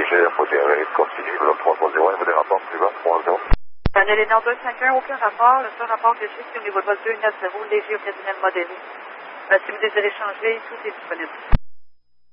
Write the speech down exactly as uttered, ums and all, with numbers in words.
j'ai apporté un vérif continu, le trois trois zéro, il me des rapports plus bas, trois zéro. Un Eleanor deux cinq un, aucun rapport. Le seul rapport que j'ai, c'est au niveau de vol deux neuf zéro, léger occasionnel modéré. Euh, si vous désirez changer, tout est disponible.